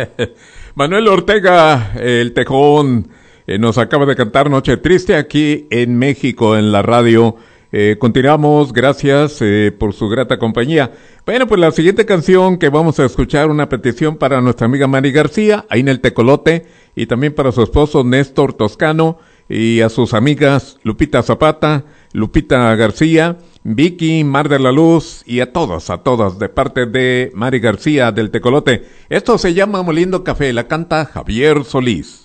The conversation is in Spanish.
Manuel Ortega, el Tejón, nos acaba de cantar Noche Triste aquí en México, en la radio. Continuamos, gracias por su grata compañía. Bueno, pues la siguiente canción que vamos a escuchar, una petición para nuestra amiga Mari García, ahí en el Tecolote, y también para su esposo Néstor Toscano, y a sus amigas Lupita Zapata, Lupita García, Vicky, Mar de la Luz, y a todas, de parte de Mari García del Tecolote. Esto se llama Moliendo Café, la canta Javier Solís.